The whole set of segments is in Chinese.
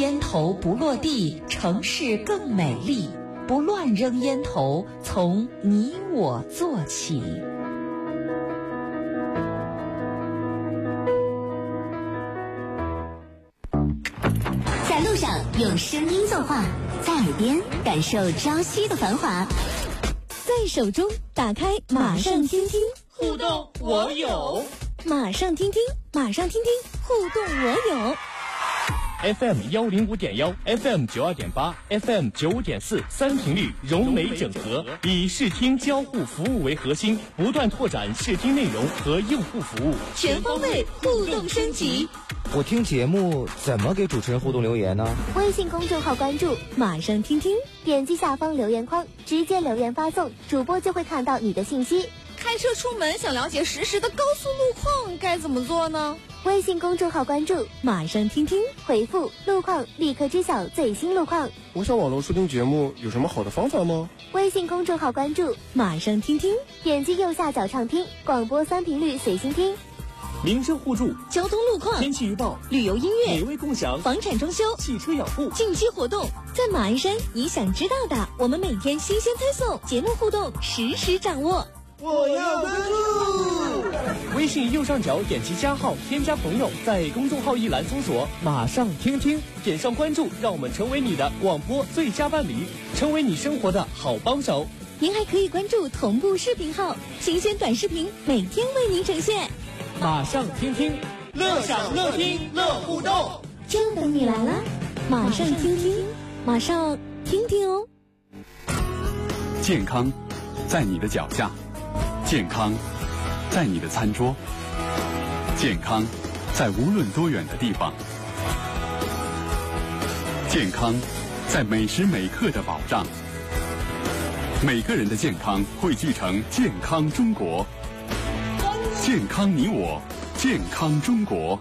烟头不落地，城市更美丽。不乱扔烟头，从你我做起。 在路上用声音作画，在耳边感受朝夕的繁华，在手中打开马上听听， 互动我有。 马上听听，马上听听，互动我有。 FM 105.1 FM 92.8 FM 95.43频率融媒整合，以视听交互服务为核心，不断拓展视听内容和用户服务， 全方位互动升级。 我听节目怎么给主持人互动留言呢？ 微信公众号关注马上听听，点击下方留言框，直接留言发送，主播就会看到你的信息。 开车出门想了解实时的高速路况该怎么做呢？ 微信公众号关注马上听听，回复路况立刻知晓最新路况。 我想网络收听节目有什么好的方法吗？ 微信公众号关注马上听听，点击右下角畅听，广播3频率随心听。 民生互助， 交通路况， 天气预报， 旅游音乐， 美味共享， 房产装修， 汽车养护， 近期活动， 在马鞍山你想知道的，我们每天新鲜推送，节目互动实时掌握。 我要关注。 微信右上角点击加号，添加朋友，在公众号一栏搜索马上听听，点上关注，让我们成为你的广播最佳伴侣，成为你生活的好帮手。 您还可以关注同步视频号，新鲜短视频每天为您呈现。 马上听听， 乐享乐听乐互动， 就等你来了。马上听听，马上听听哦。 健康在你的脚下，健康在你的餐桌，健康在无论多远的地方，健康在每时每刻的保障。每个人的健康汇聚成健康中国，健康你我，健康中国。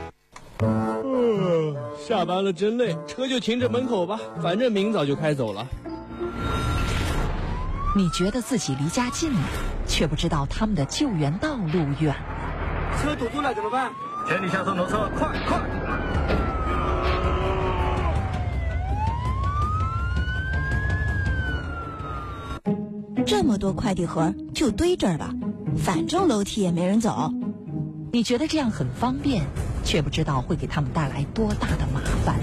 下班了真累，车就停着门口吧，反正明早就开走了。 你觉得自己离家近了，却不知道他们的救援道路远了。 车堵住了怎么办？ 千里下送挪车，快快！ 这么多快递盒就堆这儿吧，反正楼梯也没人走。 你觉得这样很方便，却不知道会给他们带来多大的麻烦。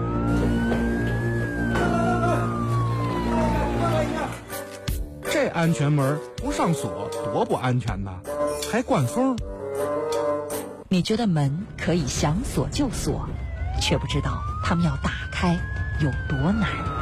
这安全门不上锁多不安全呐，还关缝。 你觉得门可以想锁就锁，却不知道他们要打开有多难。